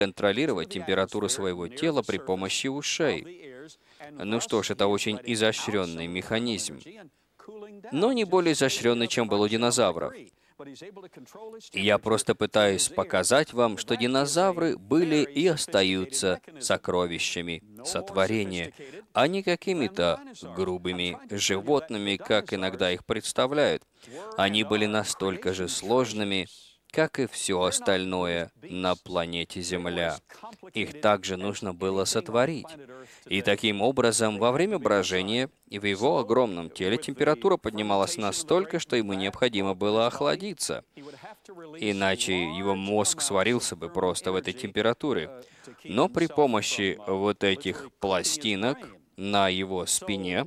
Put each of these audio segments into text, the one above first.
контролировать температуру своего тела при помощи ушей. Ну что ж, это очень изощренный механизм, но не более изощренный, чем был у динозавров. И я просто пытаюсь показать вам, что динозавры были и остаются сокровищами сотворения, а не какими-то грубыми животными, как иногда их представляют. Они были настолько же сложными, как и все остальное на планете Земля. Их также нужно было сотворить. И таким образом, во время брожения и в его огромном теле температура поднималась настолько, что ему необходимо было охладиться. Иначе его мозг сварился бы просто в этой температуре. Но при помощи вот этих пластинок на его спине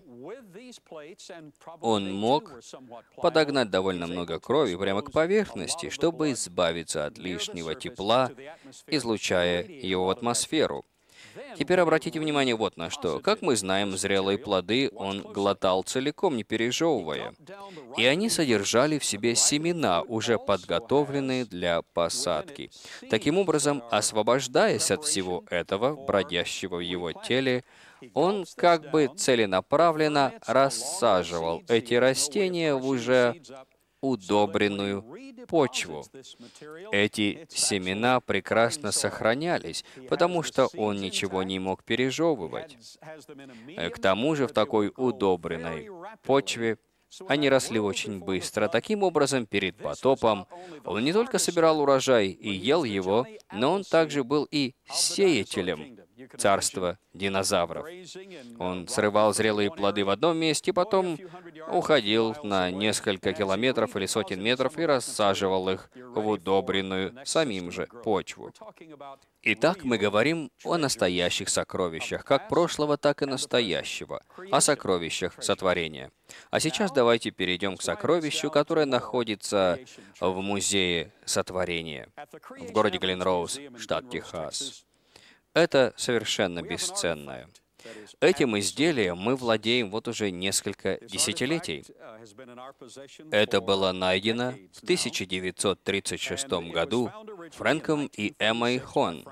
он мог подогнать довольно много крови прямо к поверхности, чтобы избавиться от лишнего тепла, излучая его в атмосферу. Теперь обратите внимание вот на что. Как мы знаем, зрелые плоды он глотал целиком, не пережевывая. И они содержали в себе семена, уже подготовленные для посадки. Таким образом, освобождаясь от всего этого, бродящего в его теле, он как бы целенаправленно рассаживал эти растения в уже удобренную почву. Эти семена прекрасно сохранялись, потому что он ничего не мог пережевывать. К тому же в такой удобренной почве они росли очень быстро. Таким образом, перед потопом он не только собирал урожай и ел его, но он также был и сеятелем царства динозавров. Он срывал зрелые плоды в одном месте, потом уходил на несколько километров или сотен метров и рассаживал их в удобренную самим же почву. Итак, мы говорим о настоящих сокровищах, как прошлого, так и настоящего, о сокровищах сотворения. А сейчас давайте перейдем к сокровищу, которое находится в Музее сотворения в городе Глен-Роуз, штат Техас. Это совершенно бесценное. Этим изделием мы владеем вот уже несколько десятилетий. Это было найдено в 1936 году Фрэнком и Эммой Хон.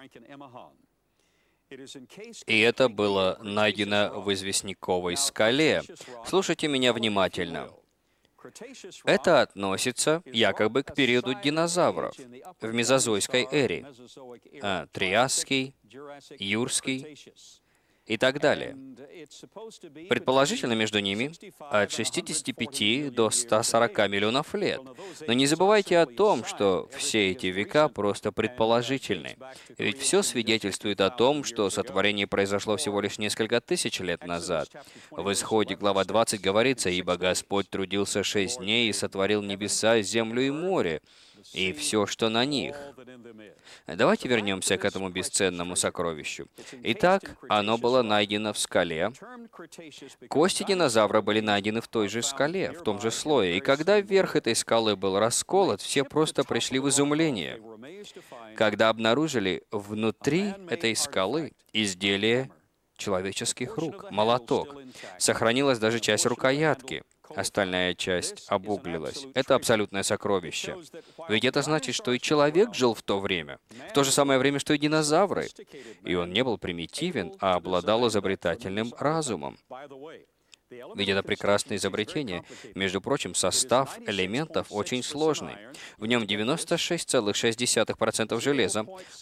И это было найдено в известняковой скале. Слушайте меня внимательно. Это относится якобы к периоду динозавров в мезозойской эре, Триасский, Юрский и так далее. Предположительно, между ними от 65 до 140 миллионов лет. Но не забывайте о том, что все эти века просто предположительны. Ведь все свидетельствует о том, что сотворение произошло всего лишь несколько тысяч лет назад. В Исходе, глава 20, говорится: «Ибо Господь трудился 6 дней и сотворил небеса, землю и море, и все, что на них». Давайте вернемся к этому бесценному сокровищу. Итак, оно было найдено в скале. Кости динозавра были найдены в той же скале, в том же слое. И когда верх этой скалы был расколот, все просто пришли в изумление, когда обнаружили внутри этой скалы изделие человеческих рук, молоток. Сохранилась даже часть рукоятки. Остальная часть обуглилась. Это абсолютное сокровище. Ведь это значит, что и человек жил в то время, в то же самое время, что и динозавры. И он не был примитивен, а обладал изобретательным разумом. Ведь это прекрасное изобретение. Между прочим, состав элементов очень сложный. В нем 96,6% железа,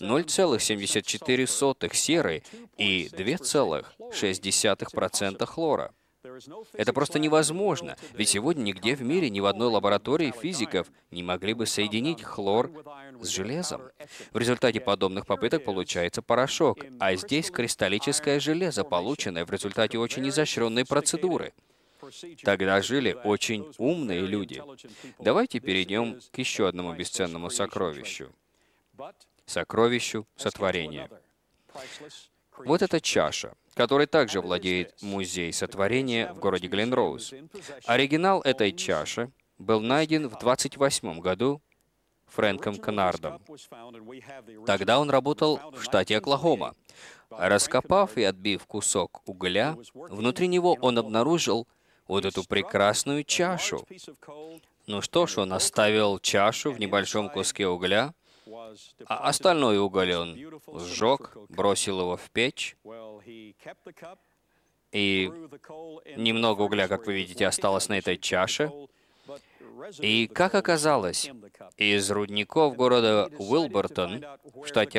0,74 серы и 2,6% хлора. Это просто невозможно, ведь сегодня нигде в мире, ни в одной лаборатории физиков не могли бы соединить хлор с железом. В результате подобных попыток получается порошок, а здесь кристаллическое железо, полученное в результате очень изощренной процедуры. Тогда жили очень умные люди. Давайте перейдем к еще одному бесценному сокровищу. Сокровищу сотворения. Вот эта чаша, которой также владеет Музей сотворения в городе Глен-Роуз. Оригинал этой чаши был найден в 1928 году Фрэнком Кеннардом. Тогда он работал в штате Оклахома. Раскопав и отбив кусок угля, внутри него он обнаружил вот эту прекрасную чашу. Ну что ж, он оставил чашу в небольшом куске угля, А остальной уголь он сжег, бросил его в печь, и немного угля, как вы видите, осталось на этой чаше. И, как оказалось, из рудников города Уилбертон в штате